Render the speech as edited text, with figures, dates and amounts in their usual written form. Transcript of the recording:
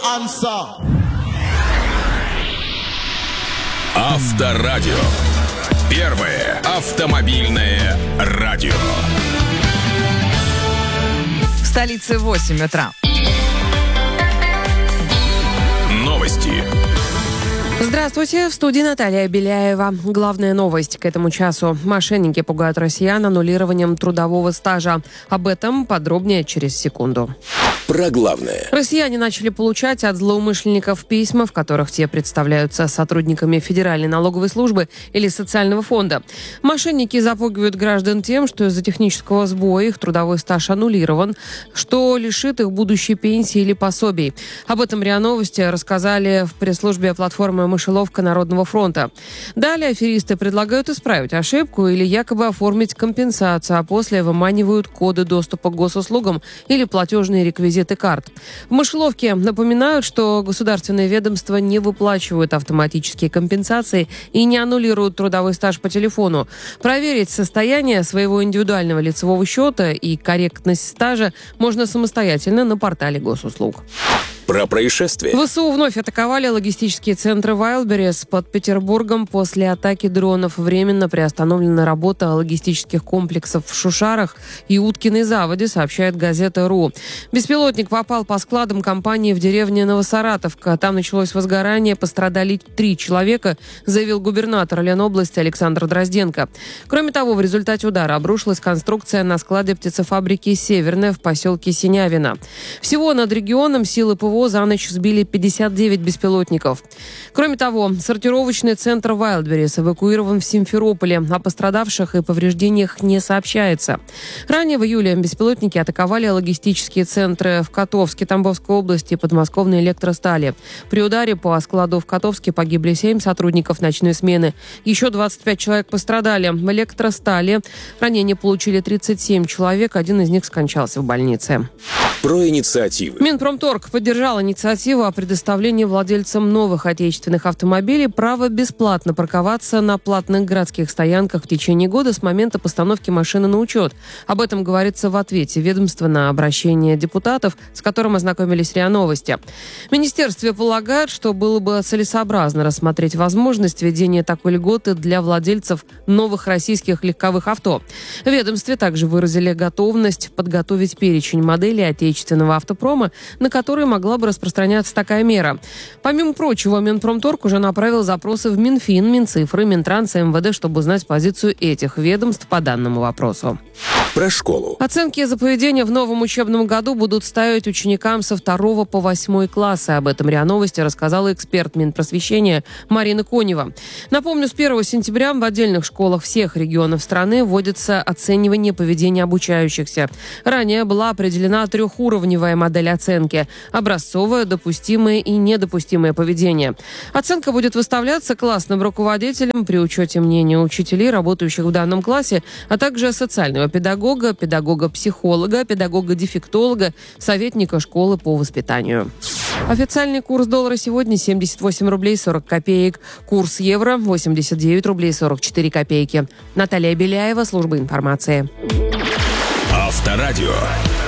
Answer. Авторадио. Первое автомобильное радио. В столице 8 утра. Новости. Здравствуйте, в студии Наталья Беляева. Главная новость к этому часу. Мошенники пугают россиян аннулированием трудового стажа. Об этом подробнее через секунду. Про главное. Россияне начали получать от злоумышленников письма, в которых те представляются сотрудниками Федеральной налоговой службы или социального фонда. Мошенники запугивают граждан тем, что из-за технического сбоя их трудовой стаж аннулирован, что лишит их будущей пенсии или пособий. Об этом РИА Новости рассказали в пресс-службе платформы «Мышеловка Народного фронта». Далее аферисты предлагают исправить ошибку или якобы оформить компенсацию, а после выманивают коды доступа к госуслугам или платежные реквизиты карт. В Мышеловке напоминают, что государственные ведомства не выплачивают автоматические компенсации и не аннулируют трудовой стаж по телефону. Проверить состояние своего индивидуального лицевого счета и корректность стажа можно самостоятельно на портале госуслуг. Про происшествие. ВСУ вновь атаковали логистические центры Wildberries под Петербургом. После атаки дронов временно приостановлена работа логистических комплексов в Шушарах и Уткиной заводе, сообщает газета «РУ». Беспилотник попал по складам компании в деревне Новосаратовка. Там началось возгорание, пострадали 3 человека, заявил губернатор Ленобласти Александр Дрозденко. Кроме того, в результате удара обрушилась конструкция на складе птицефабрики «Северная» в поселке Синявино. Всего над регионом силы ПВО за ночь сбили 59 беспилотников. Кроме того, сортировочный центр Wildberries эвакуирован в Симферополе. О пострадавших и повреждениях не сообщается. Ранее в июле беспилотники атаковали логистические центры в Котовске, Тамбовской области и подмосковной Электростали. При ударе по складу в Котовске погибли 7 сотрудников ночной смены. Еще 25 человек пострадали. В Электростали ранения получили 37 человек. Один из них скончался в больнице. Про инициативы. Минпромторг поддержал инициативу о предоставлении владельцам новых отечественных автомобилей права бесплатно парковаться на платных городских стоянках в течение года с момента постановки машины на учет. Об этом говорится в ответе ведомства на обращение депутатов, с которым ознакомились РИА Новости. В министерстве полагают, что было бы целесообразно рассмотреть возможность введения такой льготы для владельцев новых российских легковых авто. В ведомстве также выразили готовность подготовить перечень моделей отечественного автопрома, на которые могла бы распространяться такая мера. Помимо прочего, Минпромторг уже направил запросы в Минфин, Минцифры, Минтранс и МВД, чтобы узнать позицию этих ведомств по данному вопросу. Про школу. Оценки за поведение в новом учебном году будут ставить ученикам со 2 по 8 классы. Об этом РИА Новости рассказала эксперт Минпросвещения Марина Конева. Напомню, с 1 сентября в отдельных школах всех регионов страны вводится оценивание поведения обучающихся. Ранее была определена 3-уровневая модель оценки – образцовое, допустимое и недопустимое поведение. Оценка будет выставляться классным руководителем при учете мнения учителей, работающих в данном классе, а также социального педагога, педагога-психолога, педагога-дефектолога, советника школы по воспитанию. Официальный курс доллара сегодня 78 рублей 40 копеек. Курс евро 89 рублей 44 копейки. Наталья Беляева, служба информации. Авторадио.